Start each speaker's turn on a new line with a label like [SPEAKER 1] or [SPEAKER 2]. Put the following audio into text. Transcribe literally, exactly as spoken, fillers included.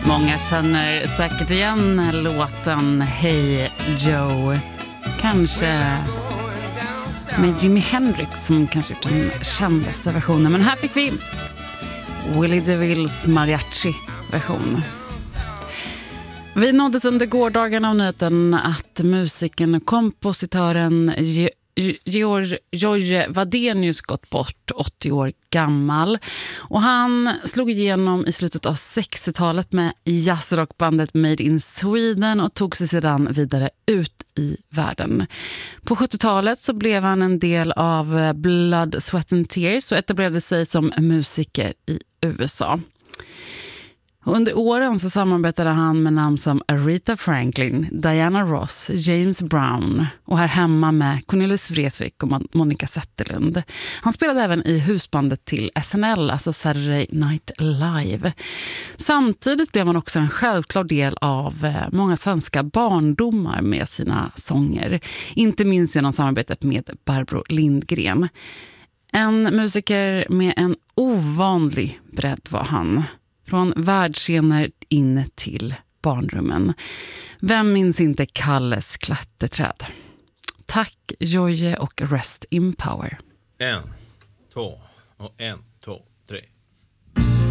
[SPEAKER 1] Många känner säkert igen låten Hey Joe. Kanske med Jimi Hendrix som kanske gjort den kändaste versionen. Men här fick vi Willie DeVilles mariachi-version. Vi nåddes under gårdagen av nyheten att musikern och kompositören Ge- George George Wadenius gått bort, åttio år gammal. Och han slog igenom i slutet av sextiotalet med jazzrockbandet Made in Sweden och tog sig sedan vidare ut i världen. På sjuttiotalet så blev han en del av Blood, Sweat and Tears och etablerade sig som musiker i U S A. Under åren så samarbetade han med namn som Aretha Franklin, Diana Ross, James Brown och här hemma med Cornelis Vreeswijk och Monica Zetterlund. Han spelade även i husbandet till S N L, alltså Saturday Night Live. Samtidigt blev han också en självklar del av många svenska barndomar med sina sånger. Inte minst genom samarbetet med Barbro Lindgren. En musiker med en ovanlig bredd var han. Från världsscener in till barnrummen. Vem minns inte Kalles klätterträd? Tack George och rest in power.
[SPEAKER 2] En, två och en, två, tre.